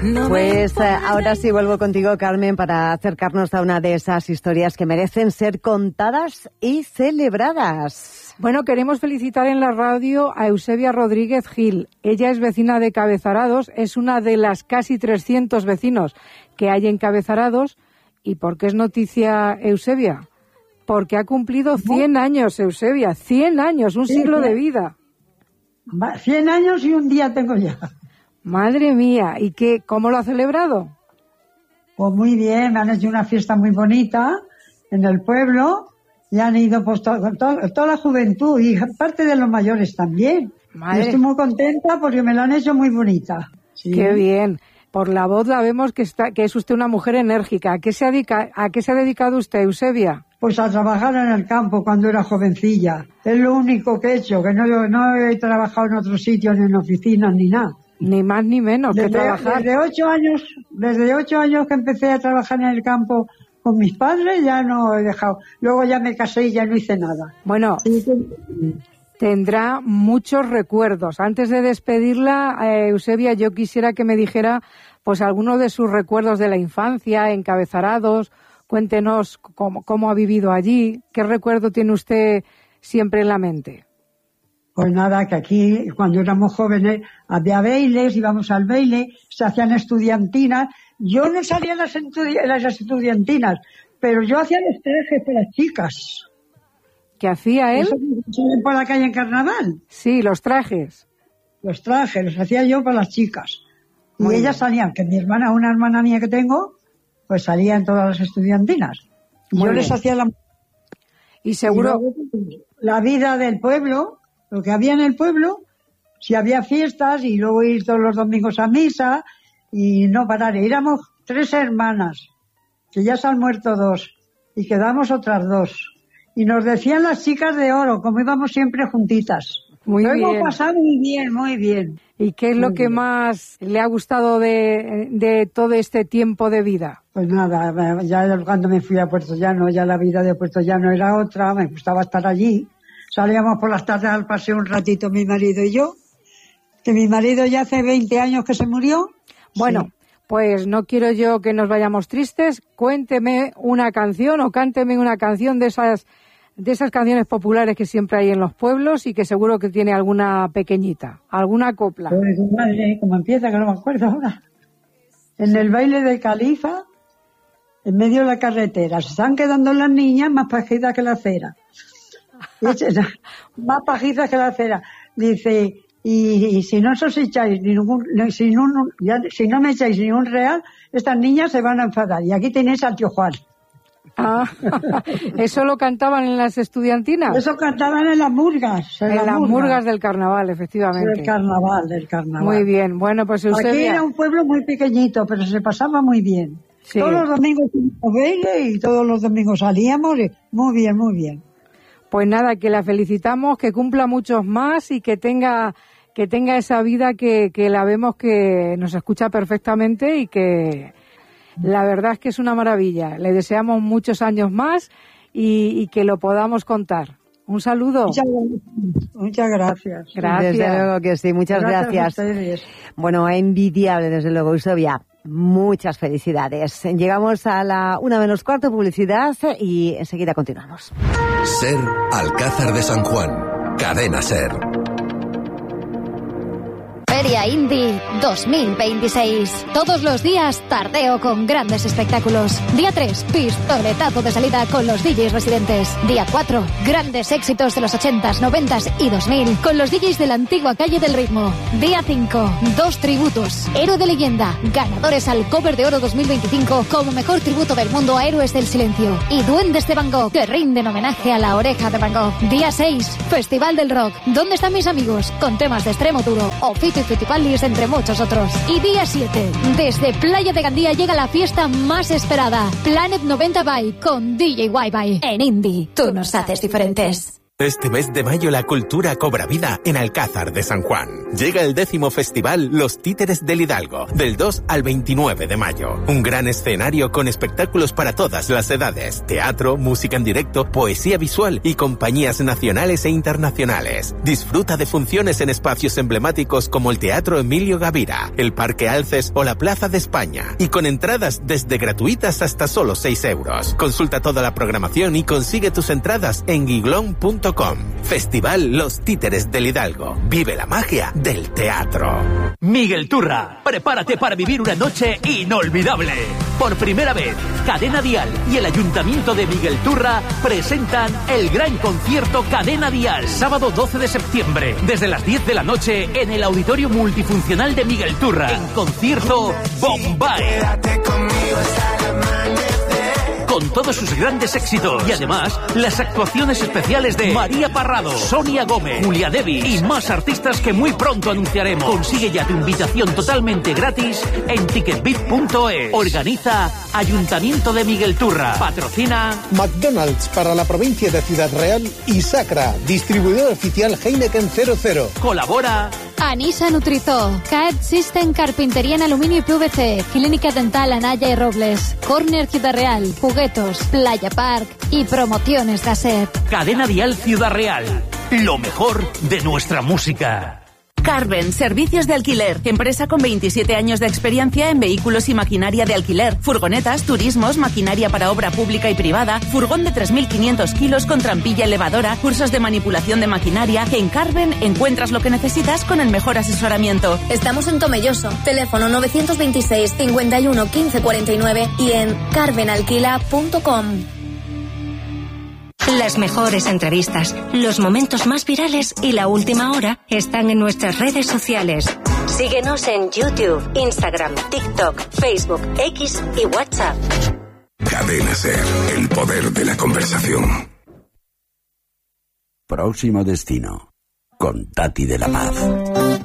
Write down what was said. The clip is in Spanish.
Pues ahora sí vuelvo contigo, Carmen, para acercarnos a una de esas historias que merecen ser contadas y celebradas. Bueno, queremos felicitar en la radio a Eusebia Rodríguez Gil. Ella es vecina de Cabezarados, es una de las casi 300 vecinos que hay en Cabezarados. ¿Y por qué es noticia, Eusebia? Porque ha cumplido 100 años, Eusebia, 100 años, un siglo de vida. 100 años y un día tengo ya. Madre mía, ¿y cómo lo ha celebrado? Pues muy bien, me han hecho una fiesta muy bonita en el pueblo y han ido pues toda la juventud y parte de los mayores también. Madre. Estoy muy contenta porque me la han hecho muy bonita. Sí. Qué bien. Por la voz la vemos que es usted una mujer enérgica. ¿A qué se ha dedicado usted, Eusebia? Pues a trabajar en el campo cuando era jovencilla. Es lo único que he hecho, que no he trabajado en otros sitios, ni en oficinas, ni nada. Ni más ni menos que trabajar. Desde 8 años que empecé a trabajar en el campo con mis padres, ya no he dejado. Luego ya me casé y ya no hice nada. Bueno, tendrá muchos recuerdos. Antes de despedirla, Eusebia, yo quisiera que me dijera pues algunos de sus recuerdos de la infancia en Cabezarados. Cuéntenos cómo ha vivido allí. ¿Qué recuerdo tiene usted siempre en la mente? Pues nada, que aquí cuando éramos jóvenes había bailes, íbamos al baile, se hacían estudiantinas. Yo no salía en las estudiantinas, pero yo hacía los trajes para las chicas. ¿Qué hacía él? ¿Eso que salen por la calle en carnaval? Sí, los trajes. Los trajes, los hacía yo para las chicas. Y ellas salían, que una hermana mía que tengo, pues salía en todas las estudiantinas. Yo les hacía Y seguro... Y luego, la vida del pueblo, lo que había en el pueblo, si había fiestas y luego ir todos los domingos a misa y no parar. Éramos 3 hermanas, que ya se han muerto 2 y quedamos otras 2. Y nos decían las chicas de oro, como íbamos siempre juntitas. Muy bien. Lo hemos pasado muy bien, muy bien. ¿Y qué es lo que más le ha gustado de todo este tiempo de vida? Pues nada, ya cuando me fui a Puerto Llano, ya la vida de Puerto Llano era otra, me gustaba estar allí. Salíamos por las tardes al paseo un ratito mi marido y yo, que mi marido ya hace 20 años que se murió. Bueno, sí. Pues no quiero yo que nos vayamos tristes. Cuénteme una canción o cánteme una canción de esas canciones populares que siempre hay en los pueblos y que seguro que tiene alguna pequeñita, alguna copla. Pues madre, como empieza, que no me acuerdo ahora. En el baile de Califa, en medio de la carretera, se están quedando las niñas más pajitas que la cera. Más pajitas que la cera. Dice, y si no os echáis si no me echáis ni un real, estas niñas se van a enfadar. Y aquí tenéis al tío Juan. Ah, ¿eso lo cantaban en las estudiantinas? Eso cantaban en las murgas. En las murgas del carnaval, efectivamente. Del carnaval. Muy bien, bueno, pues Eusebia... Aquí era un pueblo muy pequeñito, pero se pasaba muy bien. Sí. Todos los domingos íbamos baile y todos los domingos salíamos. Muy bien, muy bien. Pues nada, que la felicitamos, que cumpla muchos más y que tenga esa vida que la vemos que nos escucha perfectamente y que la verdad es que es una maravilla. Le deseamos muchos años más y que lo podamos contar. Un saludo. Muchas gracias. Gracias. Desde luego que sí, muchas gracias. Bueno, envidiable desde luego, Eusebia. Muchas felicidades. Llegamos a la 1:15 publicidad y enseguida continuamos. SER Alcázar de San Juan. Cadena SER. Feria Indie 2026. Todos los días tardeo con grandes espectáculos. Día 3, pistoletazo de salida con los DJs residentes. Día 4, grandes éxitos de los 80s, 90s y 2000 con los DJs de la antigua calle del ritmo. Día 5, 2 tributos. Héroe de leyenda, ganadores al Cover de Oro 2025 como mejor tributo del mundo a Héroes del Silencio. Y Duendes de Van Gogh, que rinden homenaje a la oreja de Van Gogh. Día 6, Festival del Rock. ¿Dónde están mis amigos? Con temas de extremo duro o Fito y Fitipaldis, entre muchos otros. Y día 7, desde Playa de Gandía llega la fiesta más esperada, Planet 90 by con DJ Wi-Fi. En Indie, tú nos haces diferentes. Este mes de mayo la cultura cobra vida en Alcázar de San Juan. Llega el 10º festival Los Títeres del Hidalgo, del 2 al 29 de mayo. Un gran escenario con espectáculos para todas las edades, teatro, música en directo, poesía visual y compañías nacionales e internacionales. Disfruta de funciones en espacios emblemáticos como el Teatro Emilio Gavira, el Parque Alces o la Plaza de España. Y con entradas desde gratuitas hasta solo 6 euros. Consulta toda la programación y consigue tus entradas en guiglón.com. Festival Los Títeres del Hidalgo. Vive la magia del teatro. Miguel Turra, prepárate para vivir una noche inolvidable. Por primera vez, Cadena Dial y el Ayuntamiento de Miguel Turra presentan el gran concierto Cadena Dial. Sábado 12 de septiembre, desde las 10 de la noche, en el Auditorio Multifuncional de Miguel Turra. En concierto Bombay. Quédate conmigo hasta el amanecer. Con todos sus grandes éxitos y además las actuaciones especiales de María Parrado, Sonia Gómez, Julia Devis y más artistas que muy pronto anunciaremos. Consigue ya tu invitación totalmente gratis en ticketbit.es. Organiza Ayuntamiento de Miguel Turra. Patrocina McDonald's para la provincia de Ciudad Real y Sacra, distribuidor oficial Heineken 00. Colabora Anisa Nutrizó, CAED System Carpintería en Aluminio y PVC, Clínica Dental Anaya y Robles, Corner Ciudad Real, Juguetos, Playa Park y Promociones Gasset. Cadena Dial Ciudad Real, lo mejor de nuestra música. Carven, servicios de alquiler, empresa con 27 años de experiencia en vehículos y maquinaria de alquiler, furgonetas, turismos, maquinaria para obra pública y privada, furgón de 3.500 kilos con trampilla elevadora, cursos de manipulación de maquinaria. En Carven encuentras lo que necesitas con el mejor asesoramiento. Estamos en Tomelloso, teléfono 926 51 15 49 y en carvenalquila.com. Las mejores entrevistas, los momentos más virales y la última hora están en nuestras redes sociales. Síguenos en YouTube, Instagram, TikTok, Facebook, X y WhatsApp. Cadena SER, el poder de la conversación. Próximo destino, con Tati de la Paz.